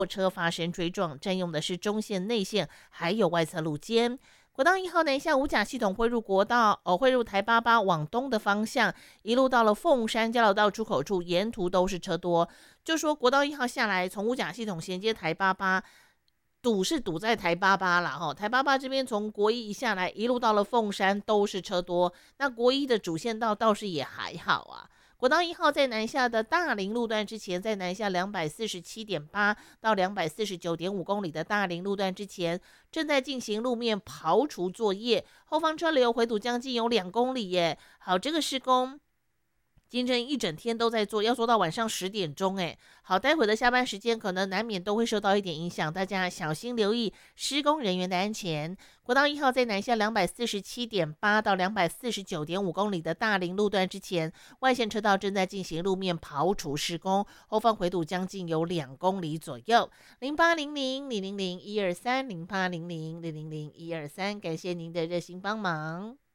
货车发生追撞，占用的是中线、内线还有外侧路肩。国道1号南下五甲系统汇入汇入台88往东的方向，一路到了凤山交流道出口处，沿途都是车多。就说国道1号下来，从五甲系统衔接台88，堵在台88啦哈，台88这边从国一下来，一路到了凤山都是车多。那国一的主线道倒是也还好啊。国道1号在南下的大林路段之前，在南下247.8到249.5公里的大林路段之前，正在进行路面刨除作业，后方车流回堵将近有2公里耶。好，这个施工今天一整天都在做，要做到晚上10点钟。哎，好，待会的下班时间可能难免都会受到一点影响，大家小心留意施工人员的安全。国道1号在南下247.8到249.5公里的大林路段之前，外线车道正在进行路面刨除施工，后方回堵将近有2公里左右。0800-000-123 0800-000-123，感谢您的热心帮忙。